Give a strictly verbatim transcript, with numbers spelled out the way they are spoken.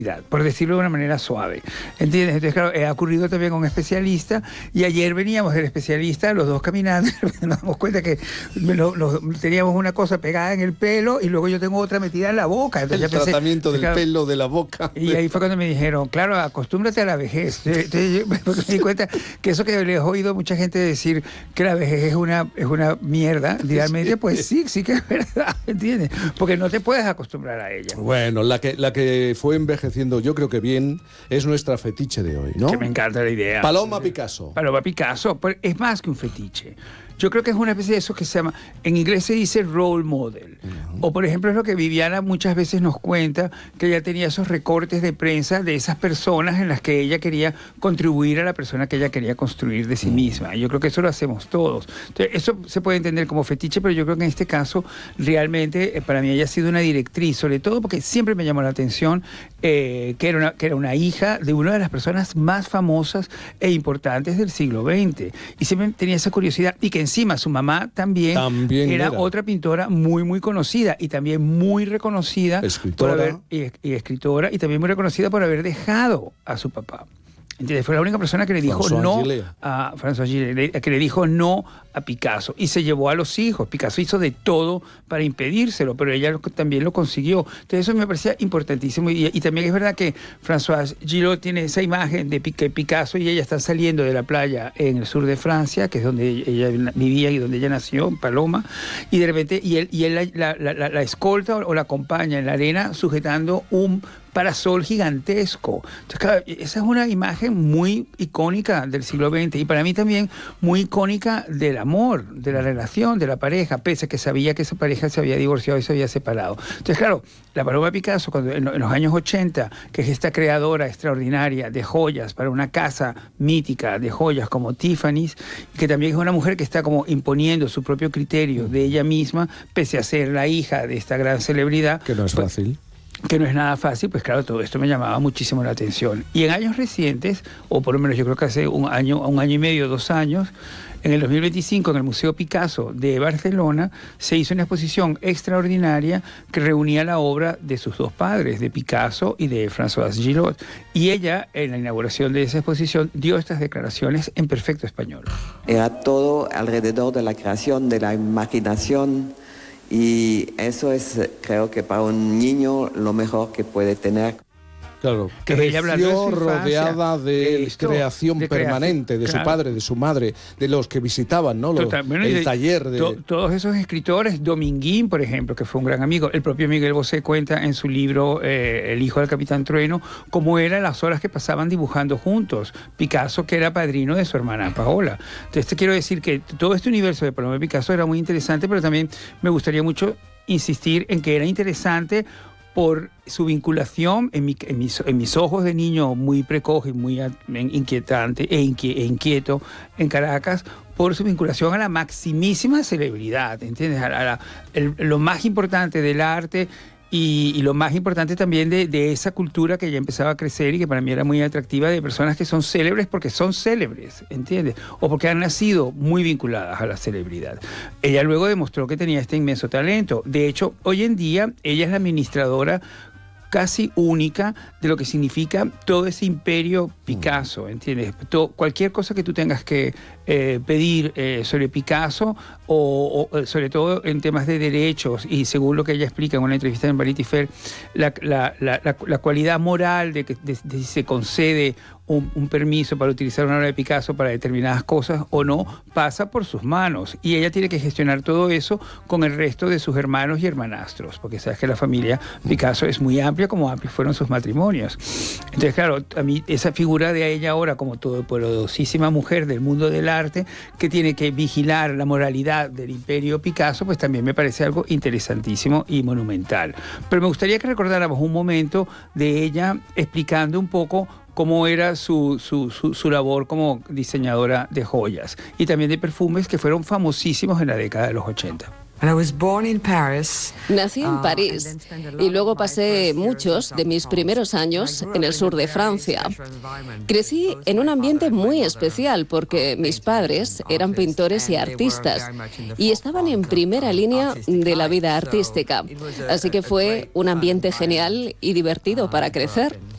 por decirlo de una manera suave, ¿entiendes? Entonces, claro, ha ocurrido también con un especialista, y ayer veníamos del especialista, los dos caminando, y nos damos cuenta que lo, lo, teníamos una cosa pegada en el pelo, y luego yo tengo otra metida en la boca. Entonces, el ya pensé, tratamiento del claro, pelo de la boca. Y ahí fue cuando me dijeron, claro, acostúmbrate a la vejez. Entonces, yo me di cuenta que eso que le he oído mucha gente decir, que la vejez es una, es una mierda, realmente, pues sí, sí que es verdad, ¿entiendes? Porque no te puedes acostumbrar a ella. Bueno, la que, la que fue envejeciendo yo creo que bien, es nuestra fetiche de hoy, ¿no? Que me encanta la idea. Paloma Picasso. Paloma Picasso, pero es más que un fetiche. Yo creo que es una especie de eso que se llama, en inglés se dice role model. Uh-huh. O por ejemplo es lo que Viviana muchas veces nos cuenta, que ella tenía esos recortes de prensa de esas personas en las que ella quería contribuir a la persona que ella quería construir de sí uh-huh. misma. Y yo creo que eso lo hacemos todos. Entonces, eso se puede entender como fetiche, pero yo creo que en este caso realmente eh, para mí ella ha sido una directriz, sobre todo porque siempre me llamó la atención eh, que, era una, que era una hija de una de las personas más famosas e importantes del siglo veinte. Y siempre tenía esa curiosidad, y que en encima su mamá también, también era, era otra pintora muy muy conocida y también muy reconocida escritora. Por haber, y, y escritora y también muy reconocida por haber dejado a su papá. ¿Entiendes? Fue la única persona que le dijo François no Gillet. a François Gillet, que le dijo no a Picasso, y se llevó a los hijos. Picasso hizo de todo para impedírselo, pero ella lo, también lo consiguió. Entonces eso me parecía importantísimo, y, y también es verdad que François Gillet tiene esa imagen de que Picasso y ella están saliendo de la playa en el sur de Francia, que es donde ella vivía y donde ella nació, en Paloma, y de repente y él, y él la, la, la, la escolta o la acompaña en la arena sujetando un parasol gigantesco. Entonces, claro, esa es una imagen muy icónica del siglo veinte, y para mí también muy icónica del amor, de la relación, de la pareja, pese a que sabía que esa pareja se había divorciado y se había separado. Entonces, claro, la Paloma Picasso, cuando en, en los años ochenta, que es esta creadora extraordinaria de joyas para una casa mítica de joyas como Tiffany's, que también es una mujer que está como imponiendo su propio criterio de ella misma, pese a ser la hija de esta gran celebridad. Que no es pues, fácil. que no es nada fácil, pues claro, todo esto me llamaba muchísimo la atención. Y en años recientes, o por lo menos yo creo que hace un año, un año y medio, dos años, en el dos mil veinticinco, en el Museo Picasso de Barcelona, se hizo una exposición extraordinaria que reunía la obra de sus dos padres, de Picasso y de François Gillet. Y ella, en la inauguración de esa exposición, dio estas declaraciones en perfecto español. Era todo alrededor de la creación, de la imaginación, y eso es, creo que para un niño, lo mejor que puede tener. Claro, que creció rodeada de esto, creación de permanente, de claro. su padre, de su madre, de los que visitaban, ¿no? Los, Total, bueno, el de, taller de... To, todos esos escritores, Dominguín, por ejemplo, que fue un gran amigo, el propio Miguel Bosé cuenta en su libro eh, El hijo del capitán Trueno, cómo eran las horas que pasaban dibujando juntos. Picasso, que era padrino de su hermana Paola. Entonces te quiero decir que todo este universo de Paloma Picasso era muy interesante, pero también me gustaría mucho insistir en que era interesante por su vinculación en, mi, en, mis, en mis ojos de niño muy precoz y muy inquietante e, inquie, e inquieto en Caracas, por su vinculación a la maximísima celebridad, ¿entiendes? A la, a la, el, lo más importante del arte y, y lo más importante también de, de esa cultura que ya empezaba a crecer y que para mí era muy atractiva, de personas que son célebres porque son célebres, ¿entiendes? O porque han nacido muy vinculadas a la celebridad. Ella luego demostró que tenía este inmenso talento. De hecho, hoy en día ella es la administradora casi única de lo que significa todo ese imperio Picasso, ¿entiendes? Todo, cualquier cosa que tú tengas que eh, pedir eh, sobre Picasso, o, o sobre todo en temas de derechos, y según lo que ella explica en una entrevista en Vanity Fair, la, la, la, la, la cualidad moral de que de, de si se concede un, un permiso para utilizar una obra de Picasso para determinadas cosas o no, pasa por sus manos, y ella tiene que gestionar todo eso con el resto de sus hermanos y hermanastros, porque sabes que la familia Picasso es muy amplia, como amplios fueron sus matrimonios. Entonces, claro, a mí esa figura de ella ahora como todopoderosísima mujer del mundo del arte, que tiene que vigilar la moralidad del imperio Picasso, pues también me parece algo interesantísimo y monumental. Pero me gustaría que recordáramos un momento de ella explicando un poco cómo era su, su, su, su labor como diseñadora de joyas y también de perfumes, que fueron famosísimos en la década de los ochenta. Nací en París y luego pasé muchos de mis primeros años en el sur de Francia. Crecí en un ambiente muy especial porque mis padres eran pintores y artistas y estaban en primera línea de la vida artística. Así que fue un ambiente genial y divertido para crecer.